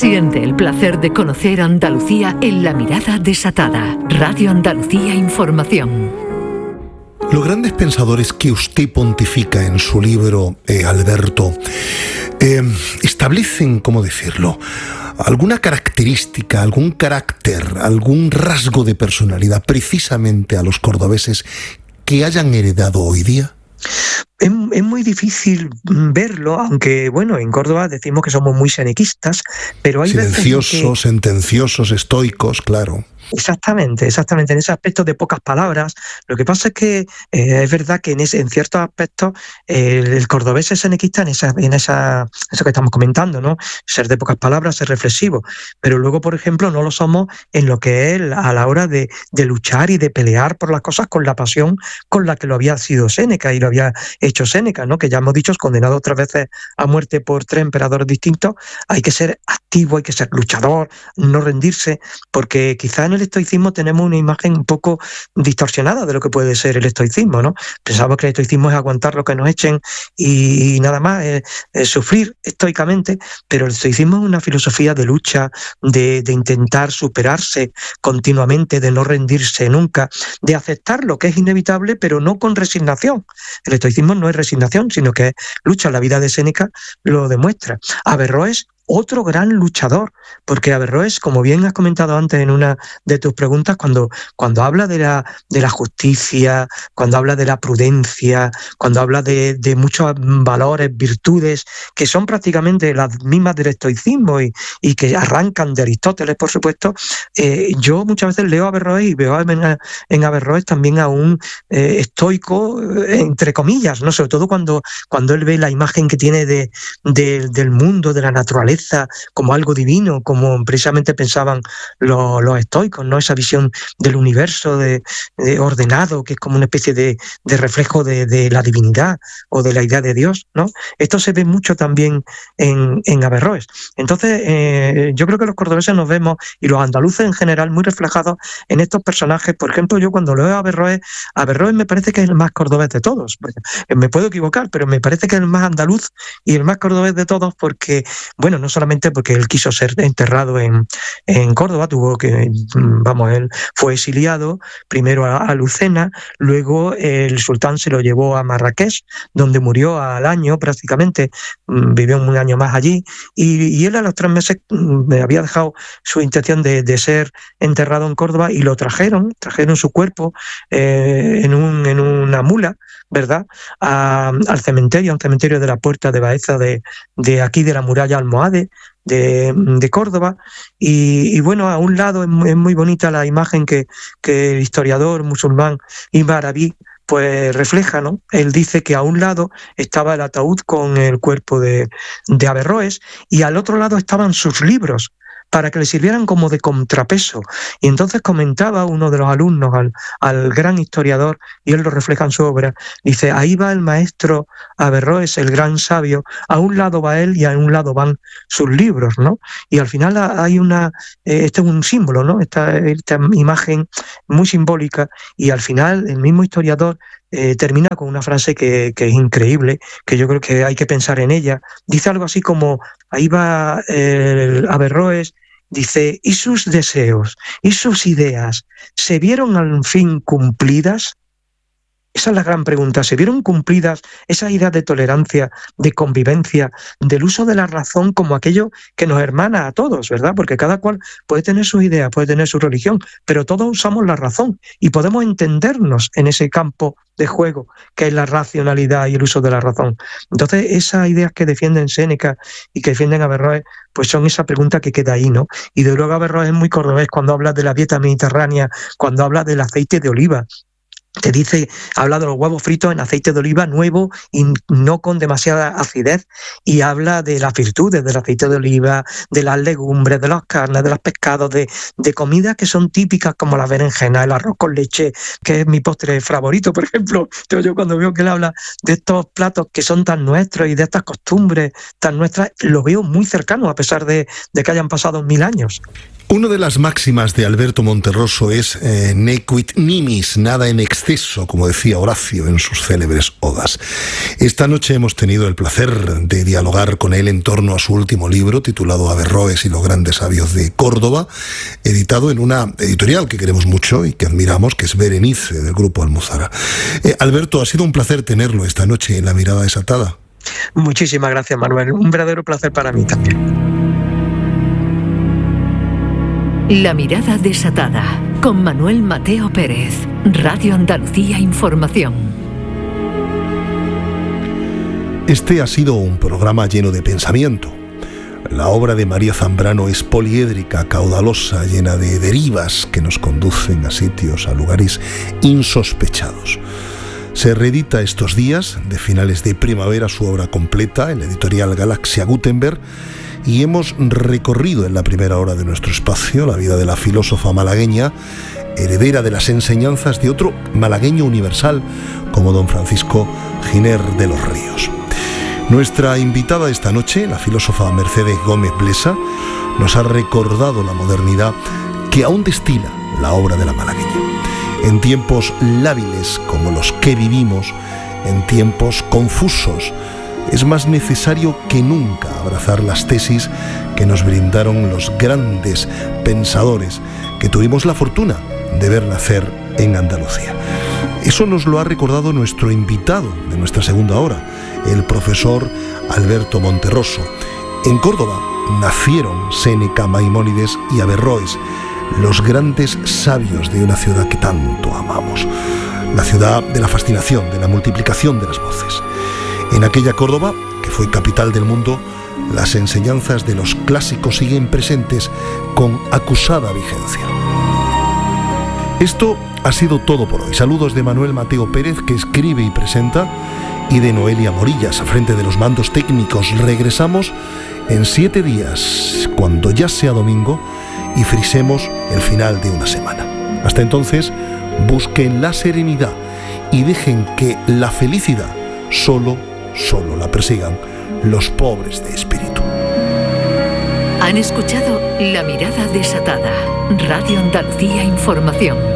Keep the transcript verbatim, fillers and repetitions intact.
Siente el placer de conocer Andalucía en La Mirada Desatada. Radio Andalucía Información. Los grandes pensadores que usted pontifica en su libro, eh, Alberto, eh, establecen, ¿cómo decirlo?, alguna característica, algún carácter, algún rasgo de personalidad precisamente a los cordobeses que hayan heredado hoy día. Es, es muy difícil verlo, aunque bueno, en Córdoba decimos que somos muy senequistas, pero hay silenciosos, veces que... sentenciosos, estoicos, claro. Exactamente, exactamente, en ese aspecto de pocas palabras. Lo que pasa es que eh, es verdad que en, ese, en ciertos aspectos eh, el, el cordobés es senequista en esa, en esa, eso que estamos comentando, ¿no? Ser de pocas palabras, ser reflexivo, pero luego, por ejemplo, no lo somos en lo que es a la hora de, de luchar y de pelear por las cosas con la pasión con la que lo había sido Séneca y lo había hecho Séneca, ¿no? Que ya hemos dicho, es condenado otras veces a muerte por tres emperadores distintos. Hay que ser activo, hay que ser luchador, no rendirse, porque quizá en el estoicismo tenemos una imagen un poco distorsionada de lo que puede ser el estoicismo, ¿no? Pensamos que el estoicismo es aguantar lo que nos echen y, y nada más, es, es sufrir estoicamente, pero el estoicismo es una filosofía de lucha, de, de intentar superarse continuamente, de no rendirse nunca, de aceptar lo que es inevitable, pero no con resignación. El estoicismo no es resignación, sino que es lucha. La vida de Séneca lo demuestra. Averroes, otro gran luchador, porque Averroes, como bien has comentado antes en una de tus preguntas, cuando, cuando habla de la, de la justicia, cuando habla de la prudencia, cuando habla de, de muchos valores, virtudes, que son prácticamente las mismas del estoicismo y, y que arrancan de Aristóteles, por supuesto, eh, yo muchas veces leo a Averroes y veo en, en Averroes también a un eh, estoico, eh, entre comillas, ¿no? Sobre todo cuando, cuando él ve la imagen que tiene de, de, del mundo, de la naturaleza, como algo divino, como precisamente pensaban los, los estoicos, ¿no? Esa visión del universo de, de ordenado, que es como una especie de, de reflejo de, de la divinidad o de la idea de Dios, ¿no? Esto se ve mucho también en, en Averroes. Entonces, eh, yo creo que los cordobeses nos vemos, y los andaluces en general, muy reflejados en estos personajes. Por ejemplo, yo cuando leo a Averroes, Averroes me parece que es el más cordobés de todos. Me puedo equivocar, pero me parece que es el más andaluz y el más cordobés de todos porque, bueno, no solamente porque él quiso ser enterrado en, en Córdoba, tuvo que, vamos, él fue exiliado primero a, a Lucena, luego el sultán se lo llevó a Marrakech, donde murió al año prácticamente, vivió un año más allí, y, y él a los tres meses me había dejado su intención de, de ser enterrado en Córdoba y lo trajeron, trajeron su cuerpo eh, en, un, en una mula, ¿verdad?, a, al cementerio, a un cementerio de la Puerta de Baeza de, de aquí de la muralla almohade de, de Córdoba, y, y bueno, a un lado es muy, es muy bonita la imagen que, que el historiador musulmán Ibn Arabi pues refleja, ¿no? Él dice que a un lado estaba el ataúd con el cuerpo de, de Averroes y al otro lado estaban sus libros, para que le sirvieran como de contrapeso. Y entonces comentaba uno de los alumnos al, al gran historiador, y él lo refleja en su obra, dice, ahí va el maestro Averroes, el gran sabio, a un lado va él y a un lado van sus libros, ¿no? Y al final hay una, eh, este es un símbolo, ¿no? Esta, esta imagen muy simbólica, y al final el mismo historiador Eh, termina con una frase que, que es increíble, que yo creo que hay que pensar en ella. Dice algo así como, ahí va el Averroes, dice, ¿y sus deseos, y sus ideas, se vieron al fin cumplidas? Esa es la gran pregunta. ¿Se vieron cumplidas esas ideas de tolerancia, de convivencia, del uso de la razón como aquello que nos hermana a todos, ¿verdad? Porque cada cual puede tener sus ideas, puede tener su religión, pero todos usamos la razón y podemos entendernos en ese campo de juego que es la racionalidad y el uso de la razón. Entonces, esas ideas que defienden Séneca y que defienden Averroes, pues son esa pregunta que queda ahí, ¿no? Y de luego Averroes es muy cordobés cuando habla de la dieta mediterránea, cuando habla del aceite de oliva. Te dice, habla de los huevos fritos en aceite de oliva nuevo y no con demasiada acidez, y habla de las virtudes del aceite de oliva, de las legumbres, de las carnes, de los pescados, de, de comidas que son típicas como la berenjena, el arroz con leche, que es mi postre favorito, por ejemplo. Yo, yo cuando veo que él habla de estos platos que son tan nuestros y de estas costumbres tan nuestras, lo veo muy cercano a pesar de, de que hayan pasado mil años. Una de las máximas de Alberto Monterroso es eh, nequit nimis, nada en exceso, como decía Horacio en sus célebres odas. Esta noche hemos tenido el placer de dialogar con él en torno a su último libro, titulado Averroes y los grandes sabios de Córdoba, editado en una editorial que queremos mucho y que admiramos, que es Berenice, del Grupo Almuzara. Eh, Alberto, ha sido un placer tenerlo esta noche en La Mirada Desatada. Muchísimas gracias, Manuel. Un verdadero placer para mí también. La Mirada Desatada, con Manuel Mateo Pérez, Radio Andalucía Información. Este ha sido un programa lleno de pensamiento. La obra de María Zambrano es poliédrica, caudalosa, llena de derivas que nos conducen a sitios, a lugares insospechados. Se reedita estos días, de finales de primavera, su obra completa en la editorial Galaxia Gutenberg, y hemos recorrido en la primera hora de nuestro espacio la vida de la filósofa malagueña, heredera de las enseñanzas de otro malagueño universal como don Francisco Giner de los Ríos. Nuestra invitada esta noche, la filósofa Mercedes Gómez Blesa, nos ha recordado la modernidad que aún destila la obra de la malagueña. En tiempos lábiles como los que vivimos, en tiempos confusos, es más necesario que nunca abrazar las tesis que nos brindaron los grandes pensadores que tuvimos la fortuna de ver nacer en Andalucía. Eso nos lo ha recordado nuestro invitado de nuestra segunda hora, el profesor Alberto Monterroso. En Córdoba nacieron Séneca, Maimónides y Averroes, los grandes sabios de una ciudad que tanto amamos, la ciudad de la fascinación, de la multiplicación de las voces. En aquella Córdoba, que fue capital del mundo, las enseñanzas de los clásicos siguen presentes con acusada vigencia. Esto ha sido todo por hoy. Saludos de Manuel Mateo Pérez, que escribe y presenta, y de Noelia Morillas, a frente de los mandos técnicos. Regresamos en siete días, cuando ya sea domingo, y frisemos el final de una semana. Hasta entonces, busquen la serenidad y dejen que la felicidad solo Solo la persigan los pobres de espíritu. Han escuchado La Mirada Desatada, Radio Andalucía Información.